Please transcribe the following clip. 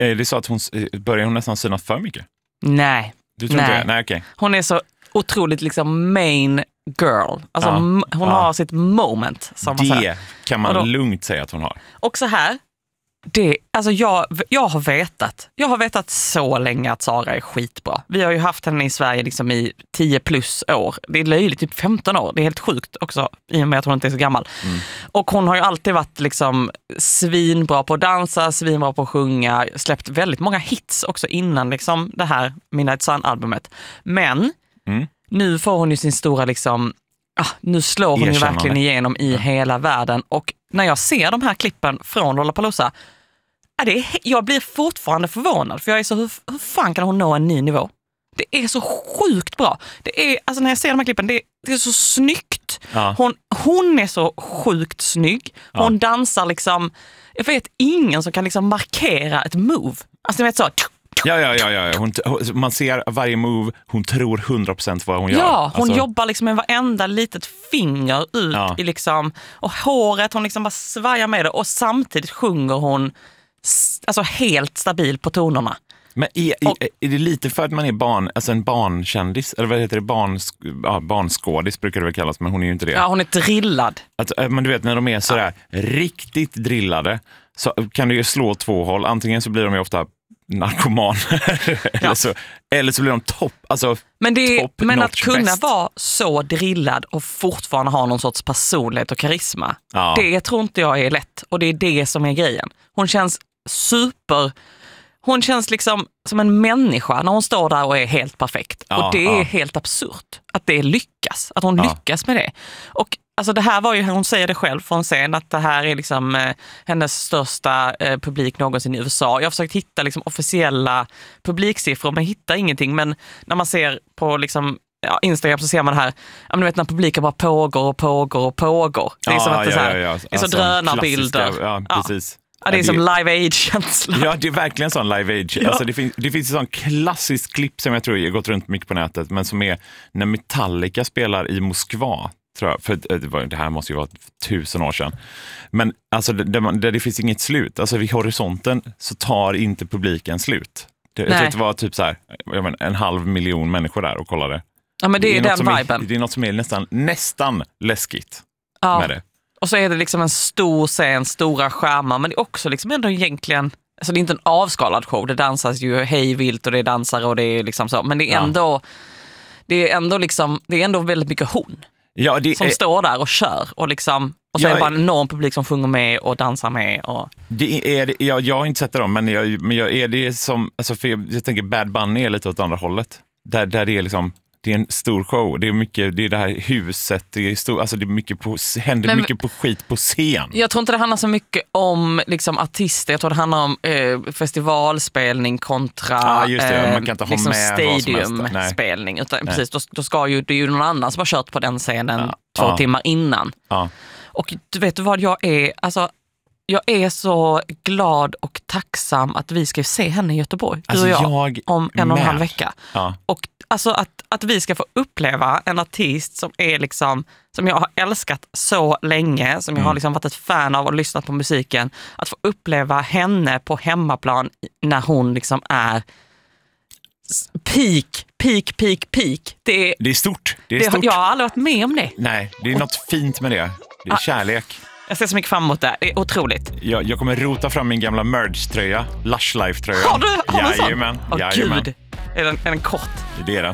Är det så att börjar hon nästan synas för mycket? Nej. Du tror inte det? Nej, okej. Hon är så otroligt liksom main girl. Alltså hon har sitt moment. Som man säger. Kan man lugnt säga att hon har. Och så här. Alltså jag har vetat så länge att Sara är skitbra. Vi har ju haft henne i Sverige liksom i 10 plus år. Det är löjligt, typ 15 år. Det är helt sjukt också, i och med att hon inte är så gammal. Och hon har ju alltid varit liksom svinbra på att dansa, svinbra på att sjunga. Släppt väldigt många hits också innan liksom det här Midnight Sun-albumet. Men nu får hon ju sin stora liksom... nu slår hon ju verkligen igenom i hela världen. Och när jag ser de här klippen från Lollapalooza, jag blir fortfarande förvånad. För jag är så, hur fan kan hon nå en ny nivå? Det är så sjukt bra. Det är, alltså när jag ser de här klippen, det är så snyggt. Ja. Hon är så sjukt snygg. Hon dansar liksom, jag vet ingen som kan liksom markera ett move. Alltså ni vet så... Ja. Man ser varje move, hon tror 100% vad hon gör. Ja, hon jobbar liksom med varenda litet finger ut i liksom, och håret, hon liksom bara svajar med det och samtidigt sjunger hon alltså helt stabil på tonerna. Men är det lite för att man är en barnkändis, eller vad heter det, barnskådis brukar det väl kallas, men hon är ju inte det. Ja, hon är drillad. Men du vet, när de är sådär riktigt drillade så kan det ju slå två håll. Antingen så blir de ju ofta narkomaner eller så blir de topp, alltså men att kunna vara så drillad och fortfarande ha någon sorts personlighet och karisma, det tror inte jag är lätt, och det är det som är grejen. Hon känns liksom som en människa när hon står där och är helt perfekt. Och det är helt absurt att det lyckas, att hon lyckas med det. Och alltså det här var ju, hon säger det själv från scen, att det här är liksom hennes största publik någonsin i USA. Jag har försökt hitta liksom officiella publiksiffror, men hittar ingenting. Men när man ser på liksom Instagram så ser man det här, du vet när publiken bara pågår. Det är som att det är så drönarbilder. Ja, precis. Ja, det är som Live Age-känsla. Ja, det är verkligen sån Live Age. Ja. Alltså, det finns ett sån klassisk klipp som jag tror har gått runt mycket på nätet, men som är när Metallica spelar i Moskva, tror jag. För det här måste ju vara 1000 år sedan. Men alltså, där det finns inget slut. Alltså vid horisonten så tar inte publiken slut. Jag tror att det var typ så här, 500 000 människor där och kollade. Ja, men det är den viben. Det är något som är nästan läskigt med det. Och så är det liksom en stor scen, stora skärmar, men det är också liksom ändå egentligen, alltså det är inte en avskalad show, det dansas ju hej vilt och det är dansare och det är liksom så, men det är ändå väldigt mycket hon som står där och kör och liksom, och så är det bara en enorm publik som sjunger med och dansar med. Och... Jag har inte sett dem, men jag är det som, alltså för jag tänker Bad Bunny är lite åt andra hållet, där det är liksom, det är en stor show. Det är mycket, det är det här huset, det är stor, alltså det är mycket mycket på skit på scen. Jag tror inte det handlar så mycket om liksom artister. Jag tror det handlar om festivalspelning kontra man kan inte ha liksom med stadiumspelning. Utan precis, då ska ju, det är ju någon annan som har kört på den scenen 2 timmar innan. Ja. Och du vet vad jag är, alltså jag är så glad och tacksam att vi ska se henne i Göteborg, du och jag om 1,5 vecka. Ja. Och alltså att vi ska få uppleva en artist som är liksom, som jag har älskat så länge, som jag har liksom varit ett fan av och lyssnat på musiken, att få uppleva henne på hemmaplan när hon liksom är peak. Det är stort. Jag har aldrig varit med om det. Nej, det är något fint med det. Det är kärlek. Jag ser så mycket fram emot det. Det är otroligt. Jag kommer rota fram min gamla Merge-tröja. Lush Life-tröja. Har du sån? Jajamän. Gud. Är den kort? Det är den.